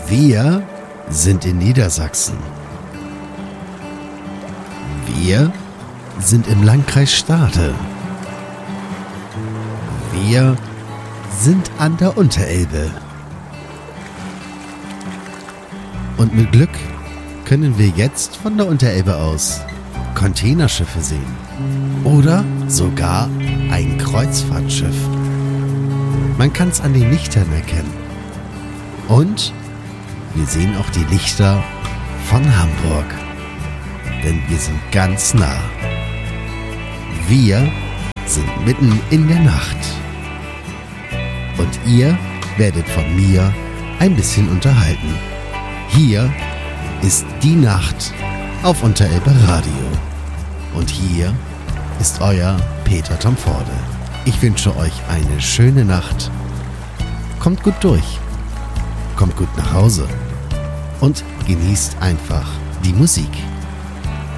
Wir sind in Niedersachsen. Wir sind im Landkreis Stade. Wir sind an der Unterelbe. Und mit Glück können wir jetzt von der Unterelbe aus Containerschiffe sehen. Oder sogar ein Kreuzfahrtschiff. Man kann es an den Lichtern erkennen. Und wir sehen auch die Lichter von Hamburg. Denn wir sind ganz nah. Wir sind mitten in der Nacht. Und ihr werdet von mir ein bisschen unterhalten. Hier ist die Nacht auf Unterelbe Radio. Und hier ist euer Peter Tomforde. Ich wünsche euch eine schöne Nacht. Kommt gut durch. Kommt gut nach Hause. Und genießt einfach die Musik.